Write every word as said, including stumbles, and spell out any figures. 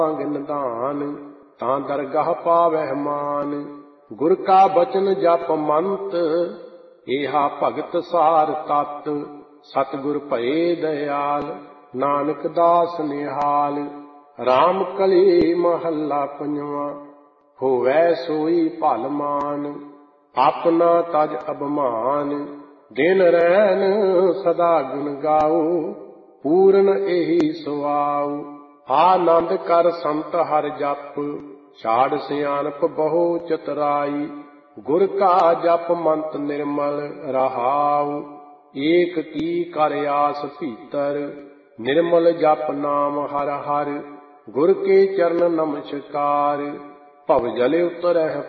ਨਿਧਾਨ, ਤਾਂ ਦਰਗਾਹ ਪਾਵਹਿ ਮਾਨ। ਗੁਰ ਕਾ ਬਚਨ ਜਪ ਮੰਤ, ਏਹਾ ਭਗਤ ਸਾਰ ਤਤ। ਸਤਿਗੁਰ ਭਏ ਦਇਆਲ, ਨਾਨਕ ਦਾਸ ਨਿਹਾਲ। ਰਾਮ ਕਲੀ ਮਹੱਲਾ ਪੰਜਵਾਂ। ਹੋਵੈ ਸੋਈ ਭਲ ਮਾਨ, ਆਪਣਾ ਤਜ ਅਭਮਾਨ। ਦਿਨ ਰੈਣ ਸਦਾ ਗੁਣ ਗਾਓ, ਪੂਰਨ ਇਹੀ ਸੁਆਉ। ਆਨੰਦ ਕਰ ਸੰਤ ਹਰਿ ਜਪ, ਛਾੜ ਸਿਆਣਪ ਬਹੁ ਚਤੁਰਾਈ। ਗੁਰ ਕਾ ਜਪ ਮੰਤ ਨਿਰਮਲ ਰਹਾਉ, ਏਕ ਕੀ ਕਰ ਆਸ ਭੀਤਰ। ਨਿਰਮਲ ਜਪ ਨਾਮ ਹਰਿ ਹਰਿ, ਗੁਰ ਕੇ ਚਰਨ ਨਮਸਕਾਰ। ਭਵ ਜਲ ਉਤਰਹਿ